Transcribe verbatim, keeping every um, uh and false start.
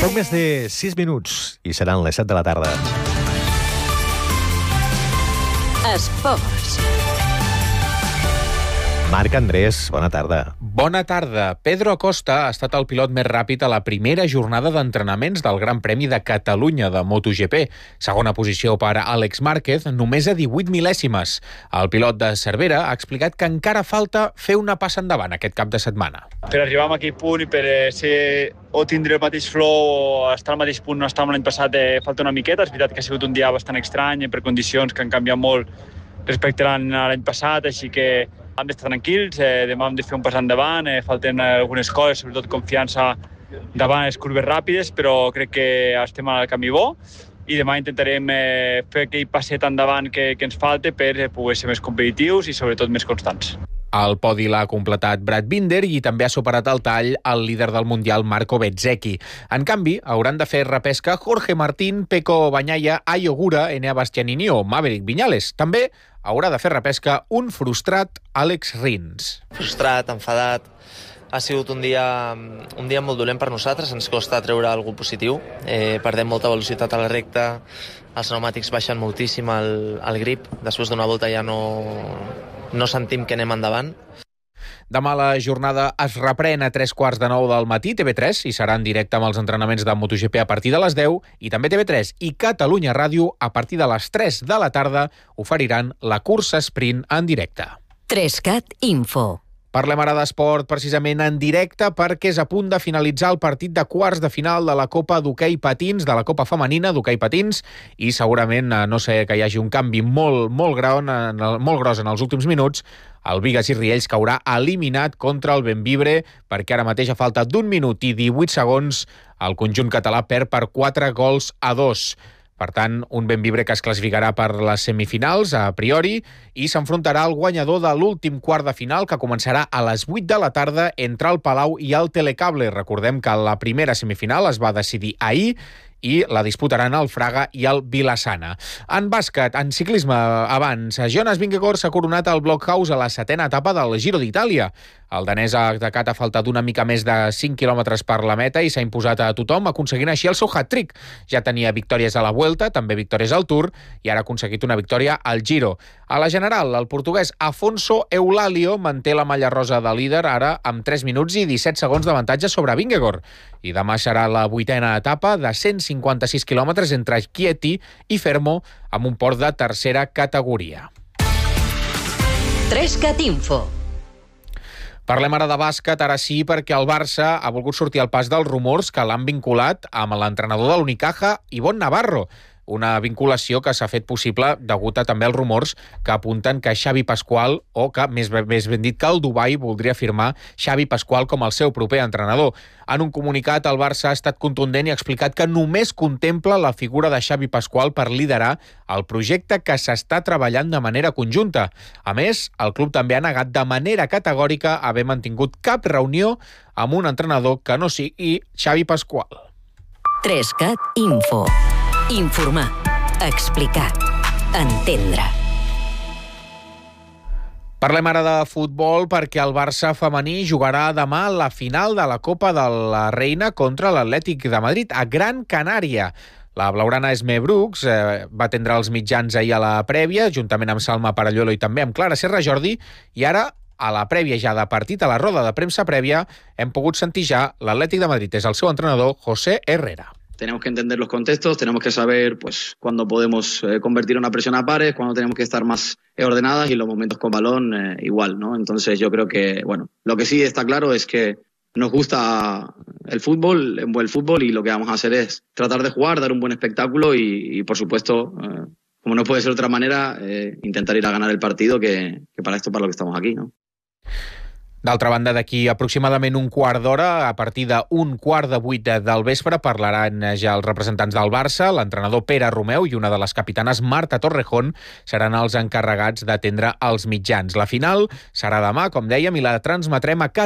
Poc més de sis minuts i seran les set de la tarda. Esports. Marc Andrés, bona tarda. Bona tarda. Pedro Acosta ha estat el pilot més ràpid a la primera jornada d'entrenaments del Gran Premi de Catalunya de MotoGP. Segona posició per a Àlex Márquez, només a divuit mil·lèsimes. El pilot de Cervera ha explicat que encara falta fer una passa endavant aquest cap de setmana. Per arribar a aquell punt i per ser o tindre el mateix flow o estar al mateix punt on estàvem l'any passat, eh, falta una miqueta. És veritat que ha sigut un dia bastant estrany per condicions que han canviat molt respecte a l'any passat, així que hem d'estar tranquils, eh, demà hem de fer un pas endavant, eh, falten algunes coses, sobretot confiança davant les curves ràpides, però crec que estem al camí bo i demà intentarem eh, fer aquell passet endavant que, que ens falta per poder ser més competitius i sobretot més constants. El podi l'ha completat Brad Binder i també ha superat el tall el líder del Mundial Marco Bezzecchi. En canvi, hauran de fer repesca Jorge Martín, Pecco Bagnaia, Ai Ogura, Enea Bastianini o Maverick Viñales. També haurà de fer repesca un frustrat Àlex Rins. Frustrat, enfadat. Ha sigut un dia, un dia molt dolent per nosaltres, ens costa treure alguna positiu. Eh, perdem molta velocitat a la recta, els pneumàtics baixen moltíssim el, el grip, després d'una volta ja no, no sentim que anem endavant. Demà la jornada es reprèn a tres quarts de nou del matí, T V tres, i serà en directe amb els entrenaments de MotoGP a partir de les deu, i també T V tres i Catalunya Ràdio a partir de les tres de la tarda oferiran la cursa sprint en directe. Trescat Info. Parlem ara d'esport precisament en directe perquè és a punt de finalitzar el partit de quarts de final de la Copa d'Hoquei Patins, de la Copa Femenina d'Hoquei Patins, i segurament, a no ser que hi hagi un canvi molt, molt, gran, molt gros en els últims minuts, el Bigues i Riells caurà eliminat contra el Bembibre perquè ara mateix a falta d'un minut i divuit segons el conjunt català perd per quatre gols a dos. Per tant, un Bembibre que es classificarà per les semifinals, a priori, i s'enfrontarà al guanyador de l'últim quart de final, que començarà a les vuit de la tarda entre el Palau i el Telecable. Recordem que la primera semifinal es va decidir ahir i la disputaran el Fraga i el Vilassana. En bàsquet, en ciclisme, abans, Jonas Vingegaard s'ha coronat al Blockhouse a la setena etapa del Giro d'Itàlia. El danès ha atacat a falta d'una mica més de cinc quilòmetres per la meta i s'ha imposat a tothom, aconseguint així el seu hat-trick. Ja tenia victòries a la Vuelta, també victòries al Tour, i ara ha aconseguit una victòria al Giro. A la general, el portuguès Afonso Eulalio manté la malla rosa de líder, ara amb tres minuts i disset segons d'avantatge sobre Vingegaard. I demà serà la vuitena etapa de cent cinquanta-sis quilòmetres entre Chieti i Fermo, amb un port de tercera categoria. Trescat Info. Parlem ara de bàsquet, ara sí, perquè el Barça ha volgut sortir al pas dels rumors que l'han vinculat amb l'entrenador de l'Unicaja, Ivonne Navarro. Una vinculació que s'ha fet possible degut a també els rumors que apunten que Xavi Pasqual, o que, més, més ben dit, que el Dubai voldria firmar Xavi Pasqual com el seu proper entrenador. En un comunicat, el Barça ha estat contundent i ha explicat que només contempla la figura de Xavi Pasqual per liderar el projecte que s'està treballant de manera conjunta. A més, el club també ha negat de manera categòrica haver mantingut cap reunió amb un entrenador que no sigui Xavi Pasqual. Trescat Info. Informar, explicar, entendre. Parlem ara de futbol perquè el Barça femení jugarà demà la final de la Copa de la Reina contra l'Atlètic de Madrid a Gran Canària. La blaugrana Esme Brooks eh, va atendre els mitjans ahir a la prèvia, juntament amb Salma Parallolo i també amb Clara Serra Jordi, i ara, a la prèvia ja de partit, a la roda de premsa prèvia, hem pogut sentir ja l'Atlètic de Madrid és el seu entrenador, José Herrera. Tenemos que entender los contextos, tenemos que saber pues cuándo podemos eh, convertir una presión a pares, cuándo tenemos que estar más eh, ordenadas y los momentos con balón eh, igual, ¿no? Entonces yo creo que, bueno, lo que sí está claro es que nos gusta el fútbol, el buen fútbol, y lo que vamos a hacer es tratar de jugar, dar un buen espectáculo y, y por supuesto, eh, como no puede ser de otra manera, eh, intentar ir a ganar el partido, que, que para esto para lo que estamos aquí, ¿no? D'altra banda, d'aquí aproximadament un quart d'hora, a partir d'un quart de vuit del vespre, parlaran ja els representants del Barça, l'entrenador Pere Romeu i una de les capitanes Marta Torrejón seran els encarregats d'atendre els mitjans. La final serà demà, com dèiem, i la transmetrem a